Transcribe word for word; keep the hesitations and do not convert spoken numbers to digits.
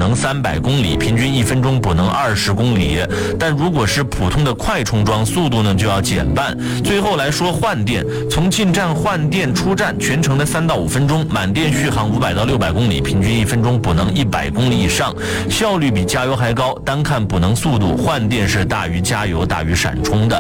能三百公里，平均一分钟补能二十公里。但如果是普通的快充桩，速度呢就要减半。最后来说换电，从进站换电出站全程的三到五分钟，满电续航五百到六百公里，平均一分钟补能一百公里以上，效率比加油还高。单看补能速度，换电是大于加油大于闪充的。